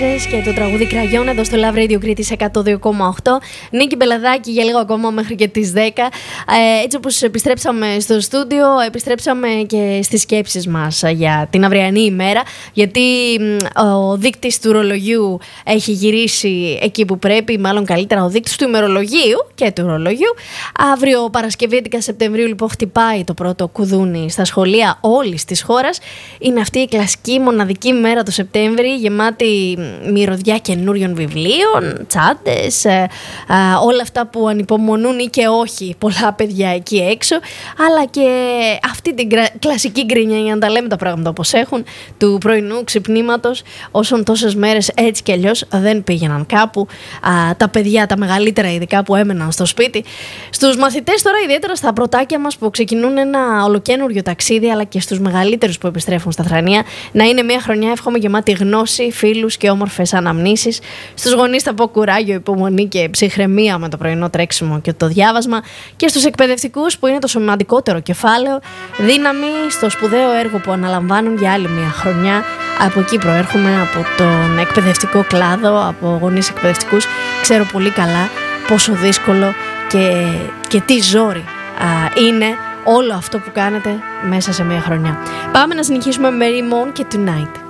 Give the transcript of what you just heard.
Και το τραγούδι Κραγιόν εδώ στο Love Radio Κρήτης 102,8. Νίκη Μπελαδάκη για λίγο ακόμα μέχρι και τις 10. Έτσι όπως επιστρέψαμε στο στούντιο, επιστρέψαμε και στις σκέψεις μας για την αυριανή ημέρα. Γιατί ο δείκτης του ρολογιού έχει γυρίσει εκεί που πρέπει, μάλλον καλύτερα ο δείκτης του ημερολογίου και του ρολογιού. Αύριο Παρασκευή 11 Σεπτεμβρίου λοιπόν χτυπάει το πρώτο κουδούνι στα σχολεία όλης της χώρας. Είναι αυτή η κλασική μοναδική μέρα το Σεπτέμβρη, γεμάτη μυρωδιά καινούριων βιβλίων, τσάντες, όλα αυτά που ανυπομονούν ή και όχι πολλά παιδιά εκεί έξω, αλλά και αυτή την κλασική γκρίνια, για να τα λέμε τα πράγματα όπως έχουν, του πρωινού ξυπνήματος, όσων τόσες μέρες έτσι κι αλλιώς δεν πήγαιναν κάπου, τα παιδιά, τα μεγαλύτερα ειδικά που έμεναν στο σπίτι. Στους μαθητές τώρα, ιδιαίτερα στα πρωτάκια μας που ξεκινούν ένα ολοκένουργιο ταξίδι, αλλά και στους μεγαλύτερους που επιστρέφουν στα θρανία, να είναι μια χρονιά, εύχομαι, γεμάτη γνώση, φίλους και όμορφες αναμνήσεις. Στους γονείς θα πω κουράγιο, υπομονή και ψυχραιμία με το πρωινό τρέξιμο και το διάβασμα. Και στους εκπαιδευτικούς, που είναι το σημαντικότερο κεφάλαιο, δύναμη στο σπουδαίο έργο που αναλαμβάνουν για άλλη μια χρονιά. Από εκεί προέρχομαι, από τον εκπαιδευτικό κλάδο, από γονείς εκπαιδευτικούς. Ξέρω πολύ καλά πόσο δύσκολο και τι ζόρι είναι όλο αυτό που κάνετε μέσα σε μια χρονιά. Πάμε να συνεχίσουμε με Mary Moon και Tonight.